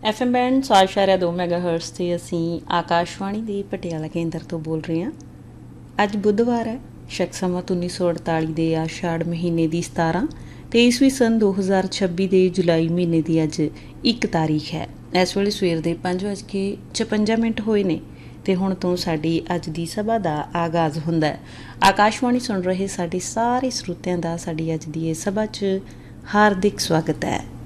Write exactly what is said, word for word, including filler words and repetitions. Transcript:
F M band ਸੌ ਇਸ਼ਾਰਿਆ ਦੋ mega hurts 'ਤੇ ਅਸੀਂ ਆਕਾਸ਼ਵਾਣੀ ਦੇ ਪਟਿਆਲਾ ਕੇਂਦਰ ਤੋਂ ਬੋਲ ਰਹੇ ਹਾਂ। ਅੱਜ ਬੁੱਧਵਾਰ ਹੈ, ਸ਼ਕ ਸੰਮਤ ਉੱਨੀ ਸੌ ਅੜਤਾਲੀ ਦੇ ਆਸ਼ਾੜ ਮਹੀਨੇ ਦੀ ਸਤਾਰਾਂ ਅਤੇ ਈਸਵੀ ਸੰਨ ਦੋ ਹਜ਼ਾਰ ਛੱਬੀ ਦੇ ਜੁਲਾਈ ਮਹੀਨੇ ਦੀ ਅੱਜ ਇੱਕ ਤਾਰੀਖ ਹੈ। ਇਸ ਵੇਲੇ ਸਵੇਰ ਦੇ ਪੰਜ ਵੱਜ ਕੇ ਛਪੰਜਾ ਮਿੰਟ ਹੋਏ ਨੇ ਅਤੇ ਹੁਣ ਤੋਂ ਸਾਡੀ ਅੱਜ ਦੀ ਸਭਾ ਦਾ ਆਗਾਜ਼ ਹੁੰਦਾ ਹੈ। ਆਕਾਸ਼ਵਾਣੀ ਸੁਣ ਰਹੇ ਸਾਡੇ ਸਾਰੇ ਸਰੋਤਿਆਂ ਦਾ ਸਾਡੀ ਅੱਜ ਦੀ ਇਹ ਸਭਾ 'ਚ ਹਾਰਦਿਕ ਸਵਾਗਤ ਹੈ।